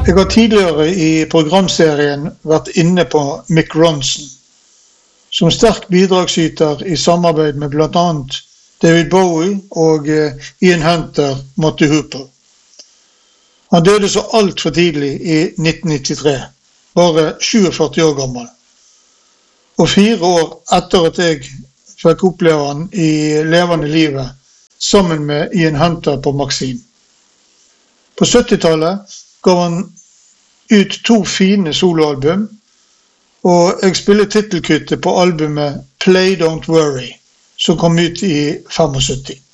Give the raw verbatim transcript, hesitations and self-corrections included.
Jeg har tidligere i programserien vært inne på Mick Ronson, som sterk bidragsyter i samarbeid med blant annet David Bowie og Ian Hunter Motte Hooper. Han døde så alt for tidlig i nitten nittitre, bare syvogførti år gammel. Og fire år etter at jeg fikk oppleve han i levende livet, sammen med Ian Hunter på Maxim. På syttitallet gav han ut to fine soloalbum, og jeg spiller titelkuttet på albumet Play Don't Worry, som kom ut i syttifem.